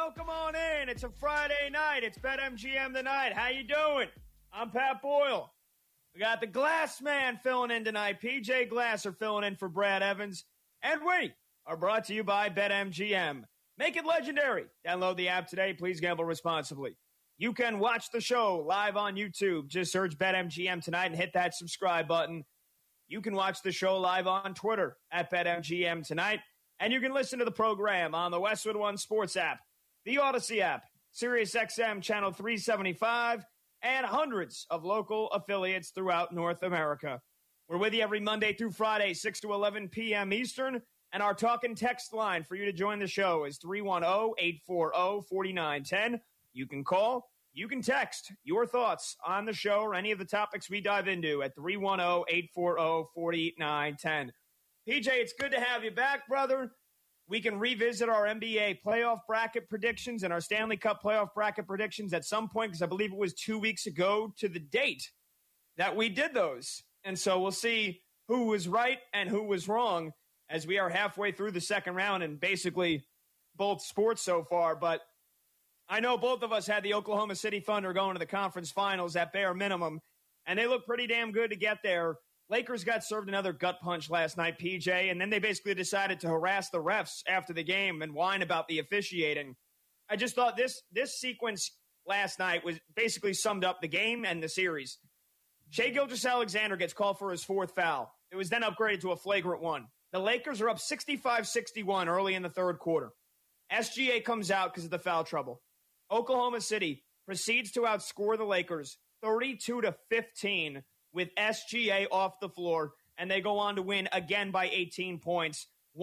welcome on in. It's a Friday night. It's BetMGM tonight. How you doing? I'm Pat Boyle. We got the Glass Man filling in tonight. PJ Glasser filling in for Brad Evans. And we are brought to you by BetMGM. Make it legendary. Download the app today. Please gamble responsibly. You can watch the show live on YouTube. Just search BetMGM tonight and hit that subscribe button. You can watch the show live on Twitter at BetMGM tonight. And you can listen to the program on the Westwood One Sports app, the Odyssey app, SiriusXM Channel 375, and hundreds of local affiliates throughout North America. We're with you every Monday through Friday, 6 to 11 p.m. Eastern, and our talk and text line for you to join the show is 310-840-4910. You can call, you can text your thoughts on the show or any of the topics we dive into at 310-840-4910. PJ, it's good to have you back, brother. We can revisit our NBA playoff bracket predictions and our Stanley Cup playoff bracket predictions at some point, because I believe it was 2 weeks ago to the date that we did those. And so we'll see who was right and who was wrong as we are halfway through the second round in basically both sports so far. But I know both of us had the Oklahoma City Thunder going to the conference finals at bare minimum, and they look pretty damn good to get there. Lakers got served another gut punch last night, PJ, and then they basically decided to harass the refs after the game and whine about the officiating. I just thought this sequence last night was basically summed up the game and the series. Shai Gilgeous-Alexander gets called for his fourth foul. It was then upgraded to a flagrant one. The Lakers are up 65-61 early in the third quarter. SGA comes out because of the foul trouble. Oklahoma City proceeds to outscore the Lakers 32-15 with SGA off the floor, and they go on to win again by 18 points,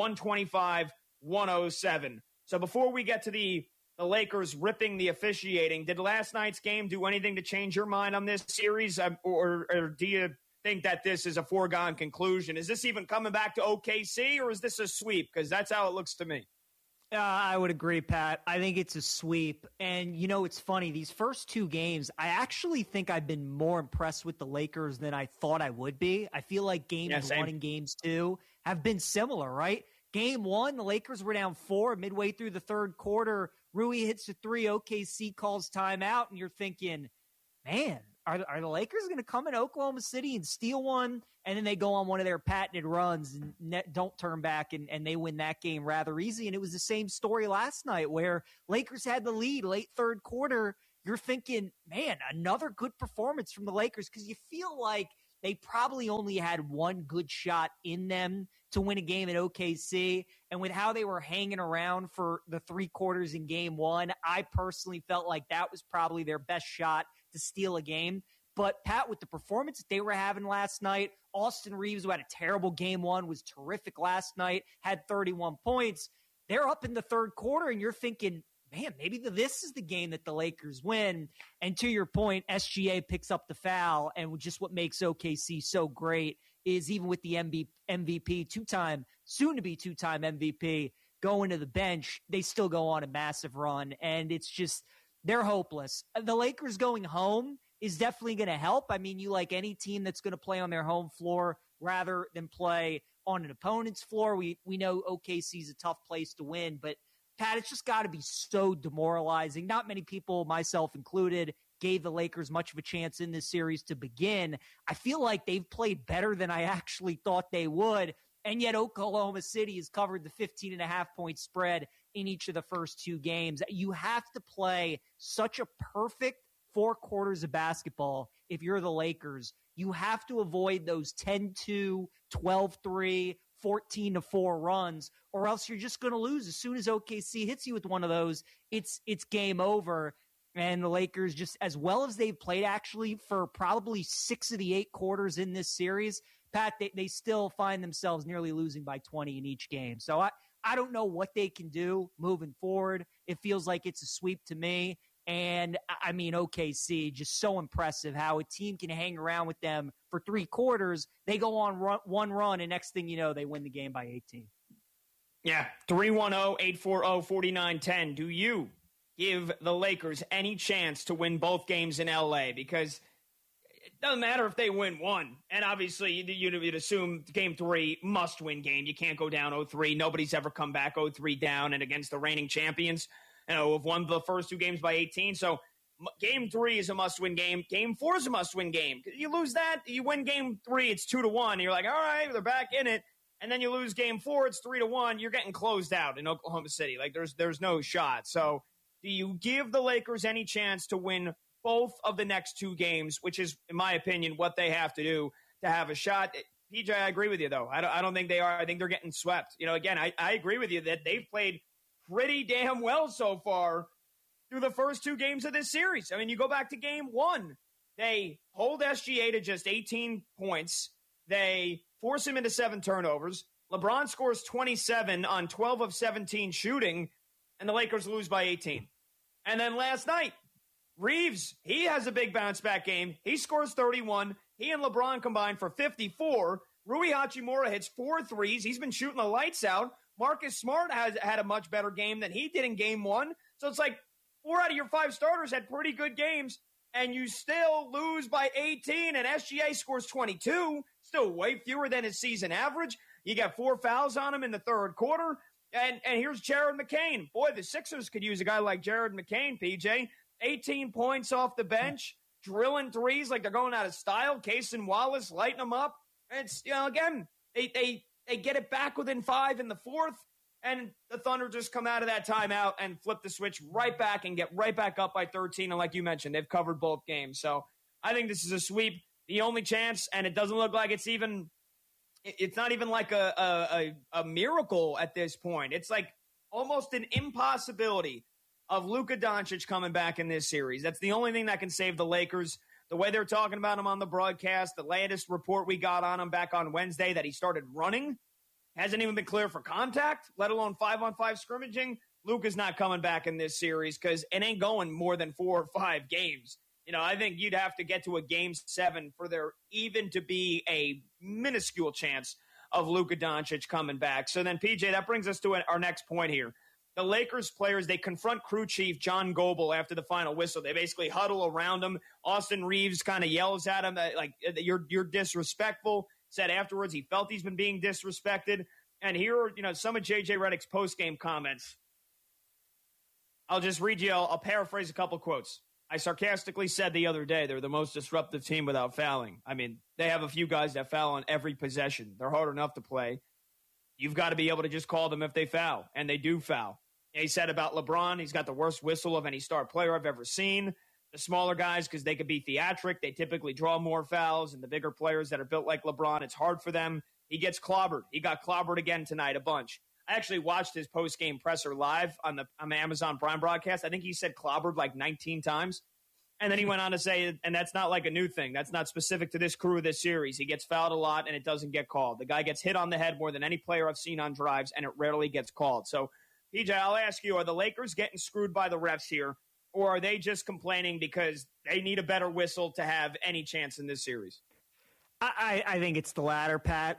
125-107. So before we get to the Lakers ripping the officiating, did last night's game do anything to change your mind on this series, or do you think that this is a foregone conclusion? Is this even coming back to OKC, or is this a sweep? Because that's how it looks to me. I would agree, Pat. I think it's a sweep. And, you know, it's funny. These first two games, I actually think I've been more impressed with the Lakers than I thought I would be. I feel like games one and games two have been similar, right? Game one, the Lakers were down 4 midway through the third quarter. Rui hits a 3. OKC calls timeout, and you're thinking, man, are the Lakers going to come in Oklahoma City and steal one? And then they go on one of their patented runs and don't turn back, and they win that game rather easy. And it was the same story last night where Lakers had the lead late third quarter. You're thinking, man, another good performance from the Lakers, because you feel like they probably only had one good shot in them to win a game at OKC. And with how they were hanging around for the 3 quarters in game one, I personally felt like that was probably their best shot to steal a game. But Pat, with the performance that they were having last night, Austin Reeves, who had a terrible game one, was terrific last night, had 31 points. They're up in the third quarter, and you're thinking, man, maybe this is the game that the Lakers win. And to your point, SGA picks up the foul, and just what makes OKC so great is even with the MVP, soon-to-be two-time MVP, going to the bench, they still go on a massive run, and it's just, they're hopeless. The Lakers going home is definitely going to help. I mean, you like any team that's going to play on their home floor rather than play on an opponent's floor. We know OKC is a tough place to win, but Pat, it's just got to be so demoralizing. Not many people, myself included, gave the Lakers much of a chance in this series to begin. I feel like they've played better than I actually thought they would, and yet Oklahoma City has covered the 15.5-point spread in each of the first 2 games. You have to play such a perfect 4 quarters of basketball if you're the Lakers. You have to avoid those 10-2, 12-3, 14-4 runs, or else you're just going to lose. As soon as OKC hits you with one of those, it's game over. And the Lakers, just as well as they've played actually for probably 6 of the 8 quarters in this series, Pat, they still find themselves nearly losing by 20 in each game. So I don't know what they can do moving forward. It feels like it's a sweep to me. And, I mean, OKC, just so impressive how a team can hang around with them for 3 quarters. They go on one run, and next thing you know, they win the game by 18. Yeah, 310-840-4910. Do you give the Lakers any chance to win both games in L.A.? Because it doesn't matter if they win one. And obviously, you'd assume game 3 must-win game. You can't go down 0-3. Nobody's ever come back 0-3 down and against the reigning champions. have won the first 2 games by 18. So game 3 is a must-win game. Game 4 is a must-win game. You lose that, you win game 3, it's 2-1. You're like, all right, they're back in it. And then you lose game 4, it's 3-1. You're getting closed out in Oklahoma City. Like there's no shot. So do you give the Lakers any chance to win both of the next 2 games, which is, in my opinion, what they have to do to have a shot? PJ, I agree with you, though. I don't think they are. I think they're getting swept. Again, I agree with you that they've played pretty damn well so far through the first 2 games of this series. I mean, you go back to game 1. They hold SGA to just 18 points. They force him into 7 turnovers. LeBron scores 27 on 12 of 17 shooting, and the Lakers lose by 18. And then last night, Reeves, he has a big bounce-back game. He scores 31. He and LeBron combined for 54. Rui Hachimura hits 4 threes. He's been shooting the lights out. Marcus Smart has had a much better game than he did in game 1. So it's like 4 out of your 5 starters had pretty good games, and you still lose by 18, and SGA scores 22, still way fewer than his season average. You got 4 fouls on him in the third quarter, and here's Jared McCain. Boy, the Sixers could use a guy like Jared McCain, PJ. 18 points off the bench, drilling threes like they're going out of style. Case and Wallace lighting them up. And it's, again, they get it back within 5 in the fourth, and the Thunder just come out of that timeout and flip the switch right back and get right back up by 13. And like you mentioned, they've covered both games. So I think this is a sweep. The only chance, and it doesn't look like it's not even like a miracle at this point. It's like almost an impossibility of Luka Doncic coming back in this series. That's the only thing that can save the Lakers. The way they're talking about him on the broadcast, the latest report we got on him back on Wednesday that he started running, hasn't even been clear for contact, let alone 5-on-5 scrimmaging. Luka's not coming back in this series because it ain't going more than 4 or 5 games. I think you'd have to get to a game 7 for there even to be a minuscule chance of Luka Doncic coming back. So then, PJ, that brings us to our next point here. The Lakers players, they confront crew chief John Goble after the final whistle. They basically huddle around him. Austin Reeves kind of yells at him, like, you're disrespectful. Said afterwards he felt he's been being disrespected. And here are, some of J.J. Redick's post-game comments. I'll just read you, I'll paraphrase a couple quotes. I sarcastically said the other day they're the most disruptive team without fouling. I mean, they have a few guys that foul on every possession. They're hard enough to play. You've got to be able to just call them if they foul, and they do foul. He said about LeBron, he's got the worst whistle of any star player I've ever seen. The smaller guys, because they could be theatric, they typically draw more fouls, and the bigger players that are built like LeBron, it's hard for them. He gets clobbered. He got clobbered again tonight a bunch. I actually watched his post-game presser live on the Amazon Prime broadcast. I think he said clobbered like 19 times. And then he went on to say, and that's not like a new thing. That's not specific to this crew of this series. He gets fouled a lot, and it doesn't get called. The guy gets hit on the head more than any player I've seen on drives, and it rarely gets called. So, PJ, I'll ask you, are the Lakers getting screwed by the refs here, or are they just complaining because they need a better whistle to have any chance in this series? I think it's the latter, Pat.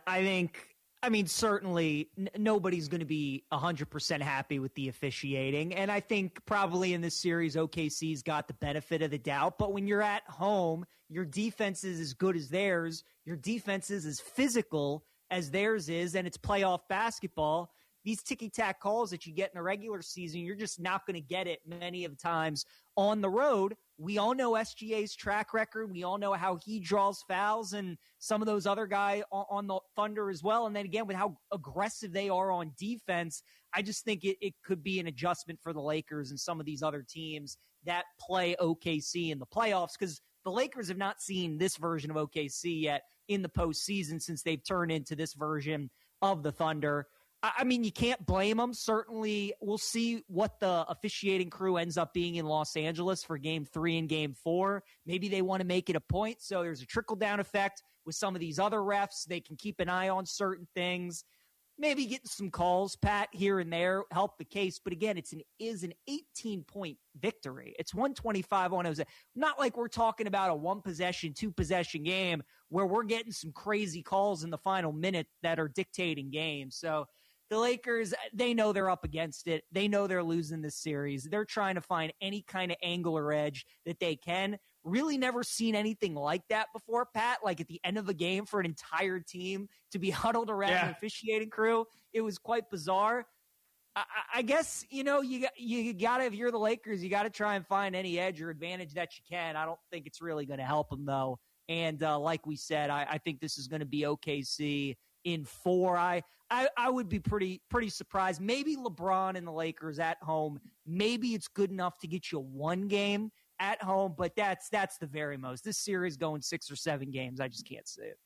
Certainly nobody's going to be 100% happy with the officiating. And I think probably in this series, OKC's got the benefit of the doubt. But when you're at home, your defense is as good as theirs. Your defense is as physical as theirs is, and it's playoff basketball. These ticky-tack calls that you get in the regular season, you're just not going to get it many of the times on the road. We all know SGA's track record. We all know how he draws fouls and some of those other guys on the Thunder as well. And then again, with how aggressive they are on defense, I just think it could be an adjustment for the Lakers and some of these other teams that play OKC in the playoffs, because the Lakers have not seen this version of OKC yet in the postseason since they've turned into this version of the Thunder. You can't blame them. Certainly, we'll see what the officiating crew ends up being in Los Angeles for Game 3 and Game 4. Maybe they want to make it a point, so there's a trickle-down effect with some of these other refs. They can keep an eye on certain things. Maybe getting some calls, Pat, here and there, help the case. But again, it is an 18-point victory. It's 125-107. Not like we're talking about a one-possession, two-possession game where we're getting some crazy calls in the final minute that are dictating games. So the Lakers, they know they're up against it. They know they're losing this series. They're trying to find any kind of angle or edge that they can. Really never seen anything like that before, Pat, like at the end of a game for an entire team to be huddled around an officiating crew. It was quite bizarre. I guess, you got to, if you're the Lakers, you got to try and find any edge or advantage that you can. I don't think it's really going to help them, though. And like we said, I think this is going to be OKC in 4. I would be pretty surprised. Maybe LeBron and the Lakers at home, maybe it's good enough to get you 1 game at home, but that's the very most. This series going 6 or 7 games, I just can't see it.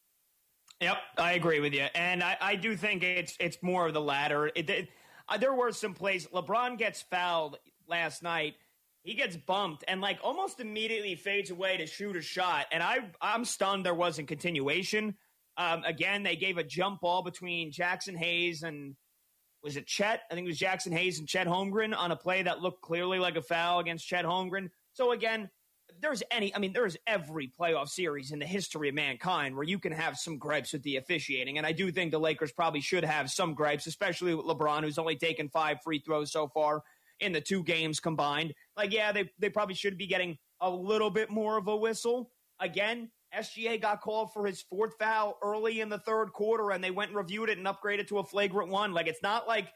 Yep, I agree with you. And I do think it's more of the latter. There were some plays. LeBron gets fouled last night. He gets bumped and almost immediately fades away to shoot a shot. And I'm stunned there wasn't continuation. Again, they gave a jump ball between Jackson Hayes and was it Chet? I think it was Jackson Hayes and Chet Holmgren on a play that looked clearly like a foul against Chet Holmgren. So again, there's every playoff series in the history of mankind where you can have some gripes with the officiating. And I do think the Lakers probably should have some gripes, especially with LeBron, who's only taken 5 free throws so far in the 2 games combined. They probably should be getting a little bit more of a whistle. Again, SGA got called for his 4th foul early in the 3rd quarter, and they went and reviewed it and upgraded to a flagrant 1. It's not like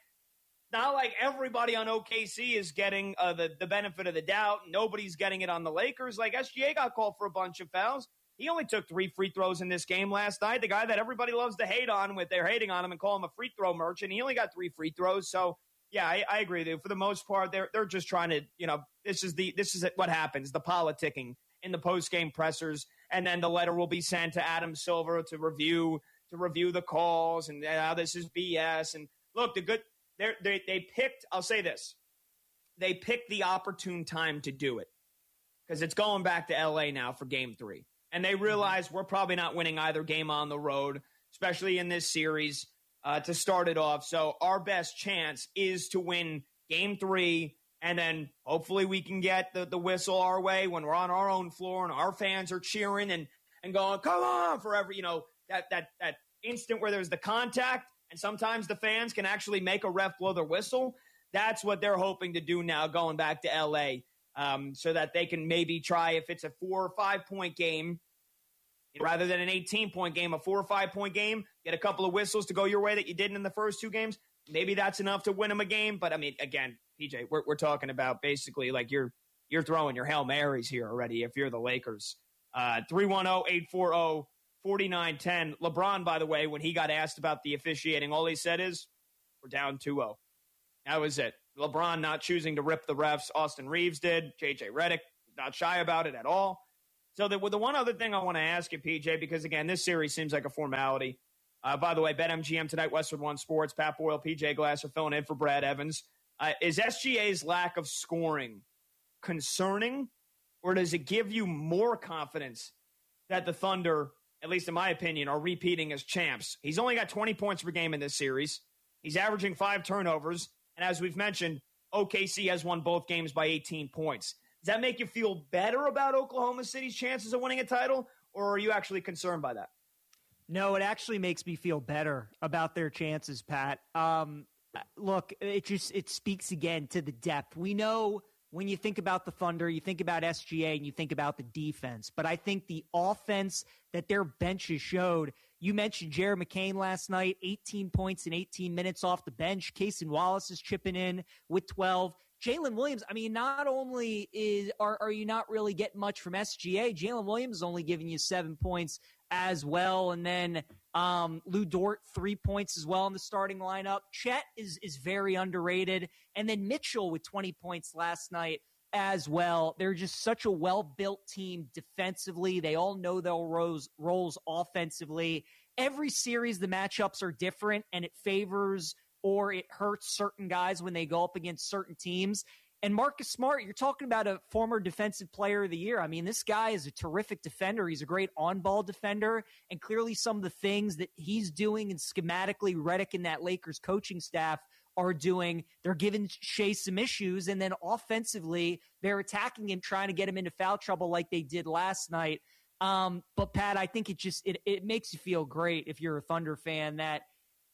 everybody on OKC is getting the benefit of the doubt. Nobody's getting it on the Lakers. SGA got called for a bunch of fouls. He only took 3 free throws in this game last night. The guy that everybody loves to hate on they're hating on him and call him a free throw merchant. He only got 3 free throws. So yeah, I agree with you. For the most part, they're just trying to, this is what happens, the politicking in the post-game pressers. And then the letter will be sent to Adam Silver to review the calls and this is BS. And look, they picked, I'll say this, they picked the opportune time to do it because it's going back to LA now for game 3. And they realize we're probably not winning either game on the road, especially in this series to start it off. So our best chance is to win game 3. And then hopefully we can get the whistle our way when we're on our own floor and our fans are cheering and going, come on, forever. That instant where there's the contact and sometimes the fans can actually make a ref blow their whistle. That's what they're hoping to do now going back to LA so that they can maybe try, if it's a 4 or 5 point game, rather than an 18-point game, a 4 or 5 point game, get a couple of whistles to go your way that you didn't in the first 2 games. Maybe that's enough to win them a game. But, I mean, again, PJ, we're talking about basically you're throwing your Hail Marys here already if you're the Lakers. 310-840-4910. LeBron, by the way, when he got asked about the officiating, all he said is, we're down 2-0. That was it. LeBron not choosing to rip the refs. Austin Reeves did. J.J. Redick, not shy about it at all. So the one other thing I want to ask you, PJ, because, again, this series seems like a formality. By the way, BetMGM tonight, Westwood One Sports, Pat Boyle, PJ Glasser filling in for Brad Evans. Is SGA's lack of scoring concerning, or does it give you more confidence that the Thunder, at least in my opinion, are repeating as champs? He's only got 20 points per game in this series. He's averaging 5 turnovers. And as we've mentioned, OKC has won both games by 18 points. Does that make you feel better about Oklahoma City's chances of winning a title, or are you actually concerned by that? No, it actually makes me feel better about their chances, Pat. Look, it speaks again to the depth. We know when you think about the Thunder, you think about SGA and you think about the defense. But I think the offense that their benches showed, you mentioned Jared McCain last night, 18 points in 18 minutes off the bench. Cason Wallace is chipping in with 12. Jalen Williams, I mean, not only are you not really getting much from SGA, Jalen Williams is only giving you 7 points as well. And then Lou Dort, 3 points as well in the starting lineup. Chet is very underrated. And then Mitchell with 20 points last night as well. They're just such a well-built team defensively. They all know their roles offensively. Every series, the matchups are different, and it favors or it hurts certain guys when they go up against certain teams. And Marcus Smart, you're talking about a former defensive player of the year. I mean, this guy is a terrific defender. He's a great on-ball defender. And clearly some of the things that he's doing and schematically Redick and that Lakers coaching staff are doing, they're giving Shea some issues. And then offensively, they're attacking him, trying to get him into foul trouble like they did last night. But, Pat, I think it makes you feel great if you're a Thunder fan that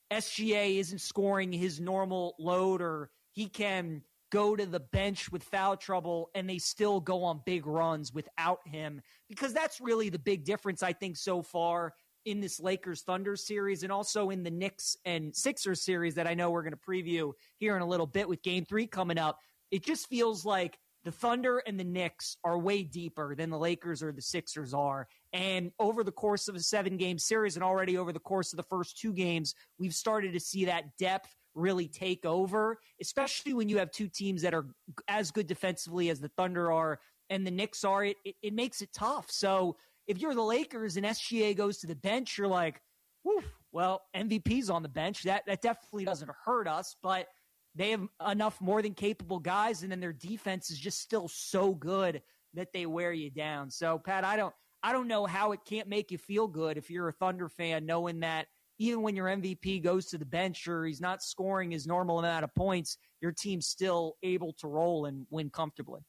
SGA isn't scoring his normal load, or he can go to the bench with foul trouble and they still go on big runs without him, because that's really the big difference, I think, so far in this Lakers-Thunder series and also in the Knicks and Sixers series that I know we're going to preview here in a little bit with Game 3 coming up, it just feels like the Thunder and the Knicks are way deeper than the Lakers or the Sixers are. And over the course of a 7-game series and already over the course of the first 2 games, we've started to see that depth really take over, especially when you have 2 teams that are as good defensively as the Thunder are and the Knicks are. It makes it tough. So if you're the Lakers and SGA goes to the bench, you're like, whew, well, MVP's on the bench. That definitely doesn't hurt us, but they have enough more than capable guys, and then their defense is just still so good that they wear you down. So, Pat, I don't know how it can't make you feel good if you're a Thunder fan, knowing that even when your MVP goes to the bench or he's not scoring his normal amount of points, your team's still able to roll and win comfortably.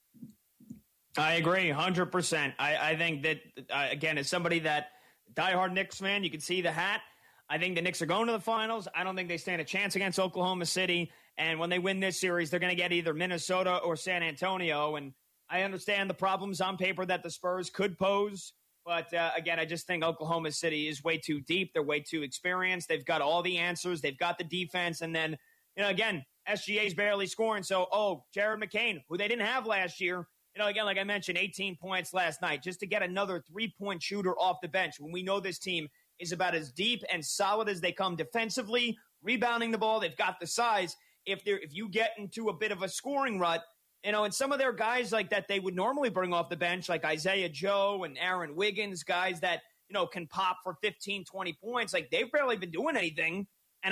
I agree 100%. I think that, again, as somebody that diehard Knicks fan, you can see the hat. I think the Knicks are going to the finals. I don't think they stand a chance against Oklahoma City. And when they win this series, they're going to get either Minnesota or San Antonio. And I understand the problems on paper that the Spurs could pose. But, again, I just think Oklahoma City is way too deep. They're way too experienced. They've got all the answers. They've got the defense. And then, again, SGA's barely scoring. So, Jared McCain, who they didn't have last year, again, like I mentioned, 18 points last night, just to get another 3-point shooter off the bench when we know this team is about as deep and solid as they come defensively, rebounding the ball. They've got the size. If you get into a bit of a scoring rut, and some of their guys like that they would normally bring off the bench, like Isaiah Joe and Aaron Wiggins, guys that, can pop for 15, 20 points, like they've barely been doing anything. And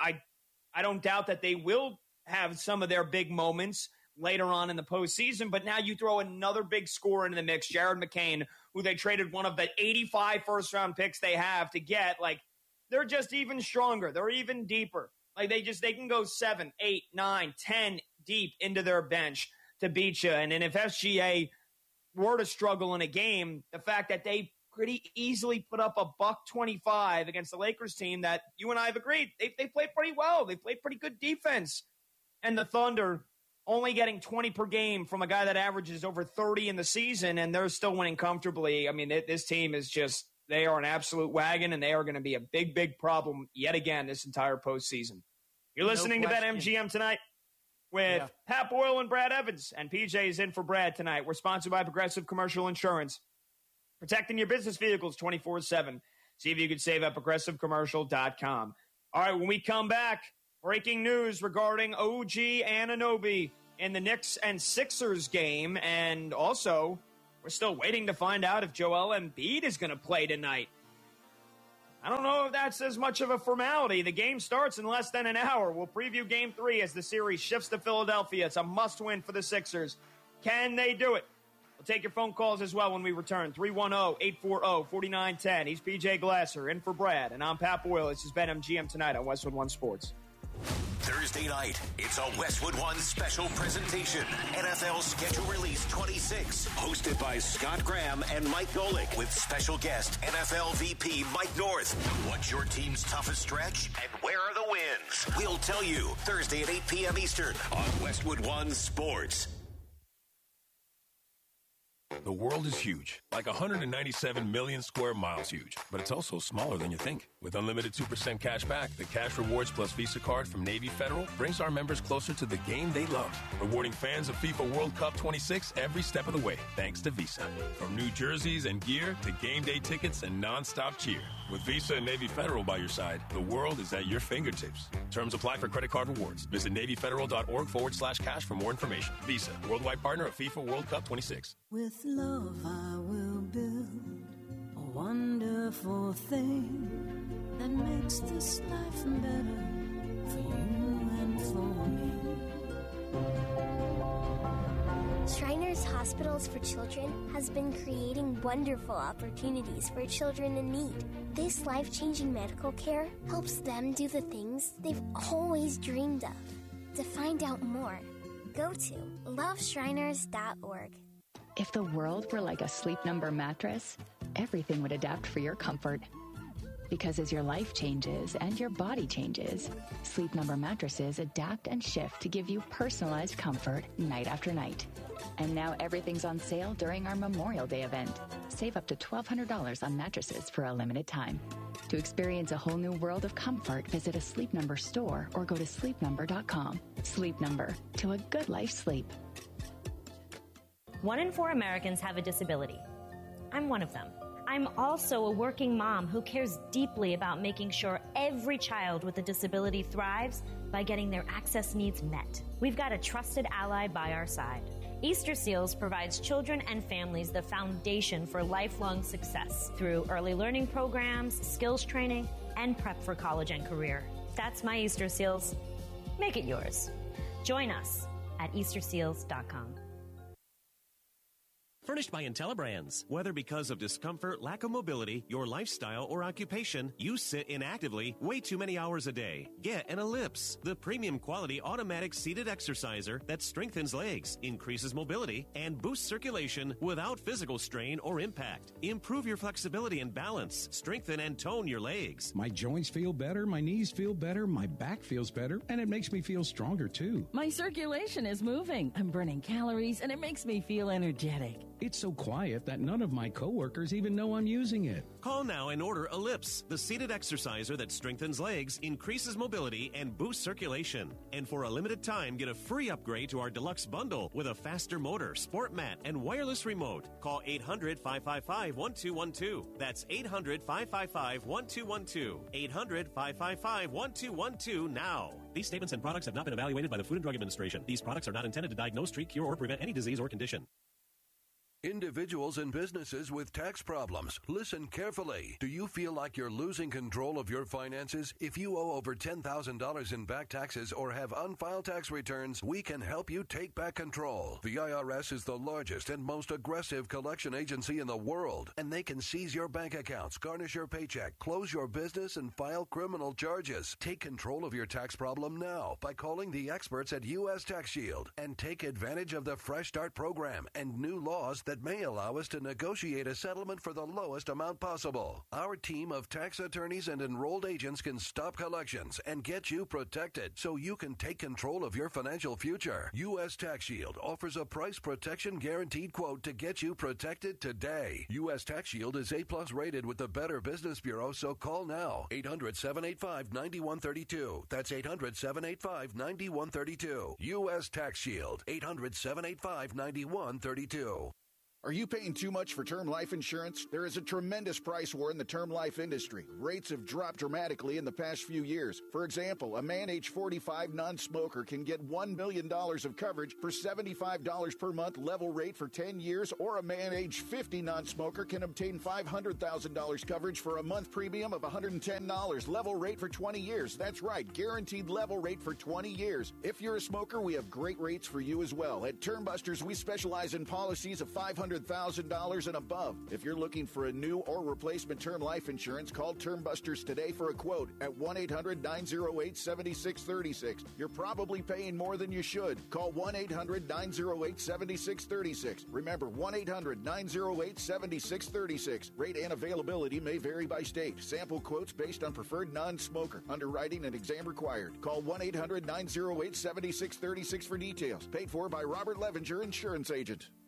I don't doubt that they will have some of their big moments later on in the postseason, but now you throw another big scorer into the mix, Jared McCain, who they traded one of the 85 first-round picks they have to get. Like, they're just even stronger. They're even deeper. Like, they can go 7, 8, 9, 10 deep into their bench to beat you. And if SGA were to struggle in a game, the fact that they pretty easily put up a $125 against the Lakers team that you and I have agreed, they played pretty well. They played pretty good defense. And the Thunder only getting 20 per game from a guy that averages over 30 in the season, and they're still winning comfortably. I mean, this team is just, they are an absolute wagon, and they are going to be a big, big problem yet again this entire postseason. You're listening to BetMGM tonight with Pat Boyle and Brad Evans, and PJ is in for Brad tonight. We're sponsored by Progressive Commercial Insurance, protecting your business vehicles 24/7. See if you can save at progressivecommercial.com. All right, when we come back, breaking news regarding OG Anunoby in the Knicks and Sixers game. And also, we're still waiting to find out if Joel Embiid is going to play tonight. I don't know if that's as much of a formality. The game starts in less than an hour. We'll preview Game 3 as the series shifts to Philadelphia. It's a must-win for the Sixers. Can they do it? We'll take your phone calls as well when we return. 310-840-4910. He's PJ Glasser in for Brad, and I'm Pat Boyle. This is BetMGM tonight on Westwood One Sports. Thursday night, it's a Westwood One special presentation. NFL Schedule Release 26. Hosted by Scott Graham and Mike Golick with special guest NFL VP Mike North. What's your team's toughest stretch and where are the wins? We'll tell you Thursday at 8 p.m. Eastern on Westwood One Sports. The world is huge, like 197 million square miles huge, but it's also smaller than you think. With unlimited 2% cash back, the Cash Rewards Plus Visa card from Navy Federal brings our members closer to the game they love, rewarding fans of FIFA World Cup 26 every step of the way, thanks to Visa. From new jerseys and gear to game day tickets and nonstop cheer. With Visa and Navy Federal by your side, the world is at your fingertips. Terms apply for credit card rewards. Visit NavyFederal.org/cash for more information. Visa, worldwide partner of FIFA World Cup 26. With love, I will build a wonderful thing that makes this life better for you and for me. Shriners Hospitals for Children has been creating wonderful opportunities for children in need. This life-changing medical care helps them do the things they've always dreamed of. To find out more, go to loveshriners.org. If the world were like a Sleep Number mattress, everything would adapt for your comfort. Because as your life changes and your body changes, Sleep Number mattresses adapt and shift to give you personalized comfort night after night. And now everything's on sale during our Memorial Day event. Save up to $1,200 on mattresses for a limited time. To experience a whole new world of comfort, visit a Sleep Number store or go to sleepnumber.com. Sleep Number, to a good life's sleep. 1 in 4 Americans have a disability. I'm one of them. I'm also a working mom who cares deeply about making sure every child with a disability thrives by getting their access needs met. We've got a trusted ally by our side. Easter Seals provides children and families the foundation for lifelong success through early learning programs, skills training, and prep for college and career. That's my Easter Seals. Make it yours. Join us at easterseals.com. Furnished by IntelliBrands. Whether because of discomfort, lack of mobility, your lifestyle, or occupation, you sit inactively way too many hours a day. Get an Ellipse, the premium quality automatic seated exerciser that strengthens legs, increases mobility, and boosts circulation without physical strain or impact. Improve your flexibility and balance. Strengthen and tone your legs. My joints feel better, my knees feel better, my back feels better, and it makes me feel stronger too. My circulation is moving. I'm burning calories, and it makes me feel energetic. It's so quiet that none of my coworkers even know I'm using it. Call now and order Ellipse, the seated exerciser that strengthens legs, increases mobility, and boosts circulation. And for a limited time, get a free upgrade to our deluxe bundle with a faster motor, sport mat, and wireless remote. Call 800-555-1212. That's 800-555-1212. 800-555-1212 now. These statements and products have not been evaluated by the Food and Drug Administration. These products are not intended to diagnose, treat, cure, or prevent any disease or condition. Individuals and businesses with tax problems, listen carefully. Do you feel like you're losing control of your finances? If you owe over $10,000 in back taxes or have unfiled tax returns, we can help you take back control. The IRS is the largest and most aggressive collection agency in the world, and they can seize your bank accounts, garnish your paycheck, close your business, and file criminal charges. Take control of your tax problem now by calling the experts at U.S. Tax Shield and take advantage of the Fresh Start program and new laws that may allow us to negotiate a settlement for the lowest amount possible. Our team of tax attorneys and enrolled agents can stop collections and get you protected so you can take control of your financial future. U.S. Tax Shield offers a price protection guaranteed quote to get you protected today. U.S. Tax Shield is A+ rated with the Better Business Bureau, so call now. 800-785-9132. That's 800-785-9132. U.S. Tax Shield. 800-785-9132. Are you paying too much for term life insurance? There is a tremendous price war in the term life industry. Rates have dropped dramatically in the past few years. For example, a man age 45 non-smoker can get $1 million of coverage for $75 per month level rate for 10 years, or a man age 50 non-smoker can obtain $500,000 coverage for a month premium of $110 level rate for 20 years. That's right, guaranteed level rate for 20 years. If you're a smoker, we have great rates for you as well. At Term Busters, we specialize in policies of $500,000 and above. If you're looking for a new or replacement term life insurance, call Term Busters today for a quote at 1-800-908-7636. You're probably paying more than you should. Call 1-800-908-7636. Remember, 1-800-908-7636. Rate and availability may vary by state. Sample quotes based on preferred non-smoker. Underwriting and exam required. Call 1-800-908-7636 for details. Paid for by Robert Levinger, Insurance Agent.